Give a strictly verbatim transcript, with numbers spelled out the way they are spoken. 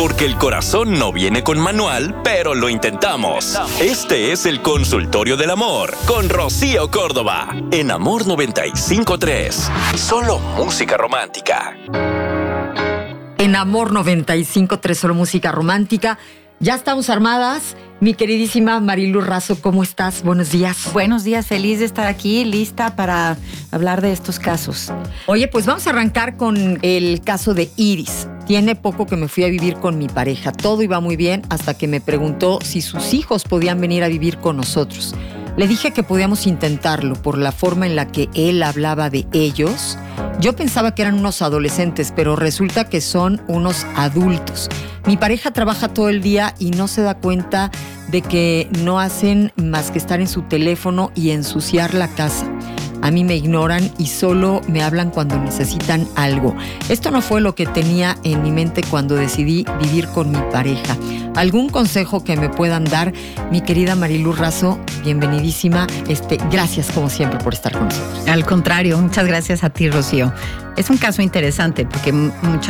Porque el corazón no viene con manual, pero lo intentamos. Este es el Consultorio del Amor con Rocío Córdoba en Amor noventa y cinco punto tres. Solo música romántica. En Amor noventa y cinco punto tres, solo música romántica. Ya estamos armadas. Mi queridísima Marilu Razo, ¿cómo estás? Buenos días. Buenos días, feliz de estar aquí, lista para hablar de estos casos. Oye, pues vamos a arrancar con el caso de Iris. Tiene poco que me fui a vivir con mi pareja. Todo iba muy bien hasta que me preguntó si sus hijos podían venir a vivir con nosotros. Le dije que podíamos intentarlo por la forma en la que él hablaba de ellos. Yo pensaba que eran unos adolescentes, pero resulta que son unos adultos. Mi pareja trabaja todo el día y no se da cuenta de que no hacen más que estar en su teléfono y ensuciar la casa. A mí me ignoran y solo me hablan cuando necesitan algo. Esto no fue lo que tenía en mi mente cuando decidí vivir con mi pareja. ¿Algún consejo que me puedan dar? Mi querida Marilu Razo, bienvenidísima. Este, gracias como siempre por estar con nosotros. Al contrario, muchas gracias a ti, Rocío. Es un caso interesante porque muchas